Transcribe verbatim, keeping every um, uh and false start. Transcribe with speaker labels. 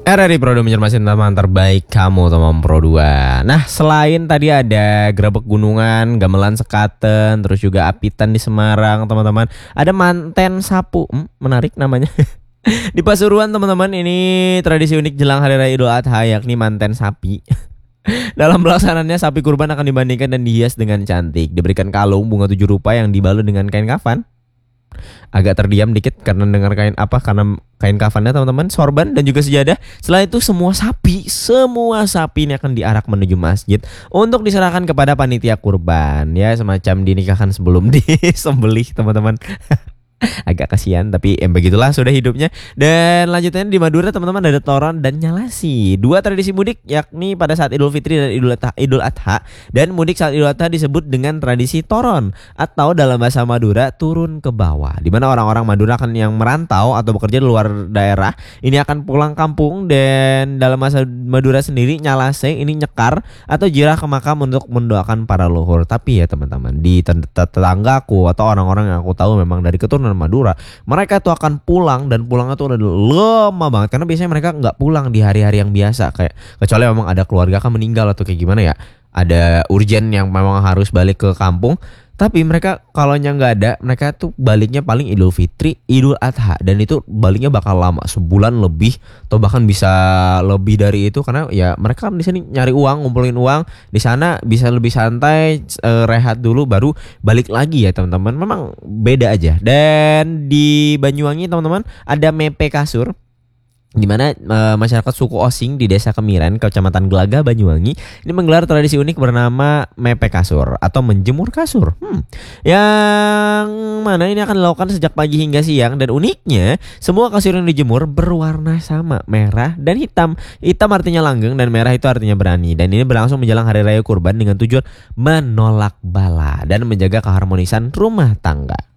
Speaker 1: R R I Pro dua mencermati teman terbaik kamu teman Pro dua. Nah, selain tadi ada Grebek Gunungan, Gamelan Sekaten, terus juga Apitan di Semarang teman-teman, ada Manten Sapu, hmm, menarik namanya. Di Pasuruan teman-teman, ini tradisi unik jelang Hari Raya Idul Adha, yakni manten sapi. Dalam pelaksanaannya, sapi kurban akan dibandingkan dan dihias dengan cantik, diberikan kalung bunga tujuh rupa yang dibalut dengan kain kafan. Agak terdiam dikit karena dengar kain apa karena kain kafannya teman-teman, sorban dan juga sejadah. Setelah itu semua sapi, semua sapi ini akan diarak menuju masjid untuk diserahkan kepada panitia kurban, ya semacam dinikahkan sebelum disembelih teman-teman. Agak kasihan tapi em begitulah sudah hidupnya. Dan lanjutnya di Madura teman-teman ada toron dan nyalasi, dua tradisi mudik yakni pada saat Idul Fitri dan Idul Adha, Idul Adha. Dan mudik saat Idul Adha disebut dengan tradisi toron atau dalam bahasa Madura turun ke bawah, di mana orang-orang Madura akan yang merantau atau bekerja di luar daerah ini akan pulang kampung. Dan dalam bahasa Madura sendiri nyalase ini nyekar atau jirah ke makam untuk mendoakan para leluhur. Tapi ya teman-teman, di tetanggaku atau orang-orang yang aku tahu memang dari keturunan Madura, mereka tuh akan pulang dan pulangnya tuh udah lama banget karena biasanya mereka nggak pulang di hari-hari yang biasa, kayak kecuali memang ada keluarga kan meninggal atau kayak gimana ya, ada urgent yang memang harus balik ke kampung. Tapi mereka kalau nya nggak ada, mereka tuh baliknya paling Idul Fitri, Idul Adha, dan itu baliknya bakal lama, sebulan lebih atau bahkan bisa lebih dari itu karena ya mereka kan di sini nyari uang, ngumpulin uang, di sana bisa lebih santai, e, rehat dulu baru balik lagi ya teman-teman. Memang beda aja. Dan di Banyuwangi teman-teman ada mepe kasur, di mana e, masyarakat suku Osing di Desa Kemiren, Kecamatan Gelagah, Banyuwangi ini menggelar tradisi unik bernama mepe kasur atau menjemur kasur. Hmm, yang mana ini akan dilakukan sejak pagi hingga siang, dan uniknya semua kasur yang dijemur berwarna sama, merah dan hitam. Hitam artinya langgeng dan merah itu artinya berani. Dan ini berlangsung menjelang Hari Raya Kurban dengan tujuan menolak bala dan menjaga keharmonisan rumah tangga.